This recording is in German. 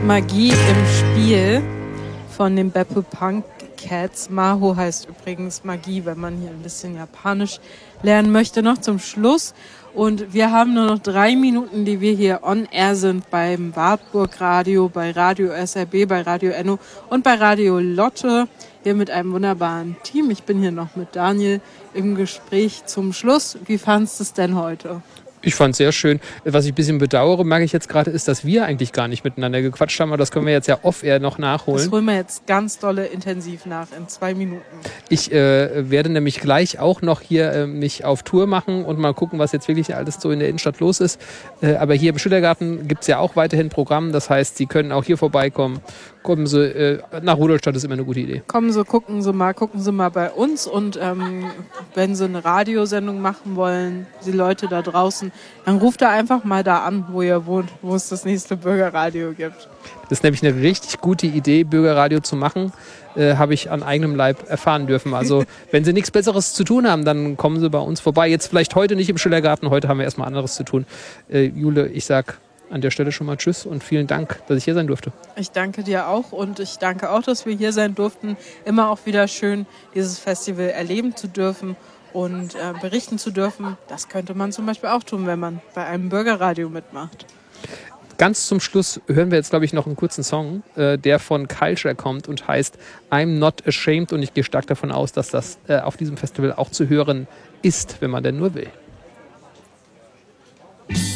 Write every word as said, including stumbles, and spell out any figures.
Magie im Spiel von den Beppu Punk Cats. Maho heißt übrigens Magie, wenn man hier ein bisschen Japanisch lernen möchte, noch zum Schluss. Und wir haben nur noch drei Minuten, die wir hier on air sind beim Wartburg Radio, bei Radio S R B, bei Radio Enno und bei Radio Lotte. Hier mit einem wunderbaren Team. Ich bin hier noch mit Daniel im Gespräch zum Schluss. Wie fandest du es denn heute? Ich fand es sehr schön. Was ich ein bisschen bedauere, merke ich jetzt gerade, ist, dass wir eigentlich gar nicht miteinander gequatscht haben. Aber das können wir jetzt ja off-air noch nachholen. Das holen wir jetzt ganz dolle intensiv nach in zwei Minuten. Ich äh, werde nämlich gleich auch noch hier äh, mich auf Tour machen und mal gucken, was jetzt wirklich alles so in der Innenstadt los ist. Äh, aber hier im Schillergarten gibt es ja auch weiterhin Programm. Das heißt, Sie können auch hier vorbeikommen. Kommen Sie, äh, nach Rudolstadt ist immer eine gute Idee. Kommen Sie, gucken Sie mal, gucken Sie mal bei uns. Und ähm, wenn Sie eine Radiosendung machen wollen, die Leute da draußen, dann ruft da einfach mal da an, wo ihr wohnt, wo es das nächste Bürgerradio gibt. Das ist nämlich eine richtig gute Idee, Bürgerradio zu machen. Äh, habe ich an eigenem Leib erfahren dürfen. Also wenn Sie nichts Besseres zu tun haben, dann kommen Sie bei uns vorbei. Jetzt vielleicht heute nicht im Schillergarten, heute haben wir erstmal anderes zu tun. Äh, Jule, ich sag an der Stelle schon mal Tschüss und vielen Dank, dass ich hier sein durfte. Ich danke dir auch und ich danke auch, dass wir hier sein durften. Immer auch wieder schön, dieses Festival erleben zu dürfen und äh, berichten zu dürfen. Das könnte man zum Beispiel auch tun, wenn man bei einem Bürgerradio mitmacht. Ganz zum Schluss hören wir jetzt, glaube ich, noch einen kurzen Song, äh, der von Culture kommt und heißt I'm Not Ashamed. Und ich gehe stark davon aus, dass das äh, auf diesem Festival auch zu hören ist, wenn man denn nur will.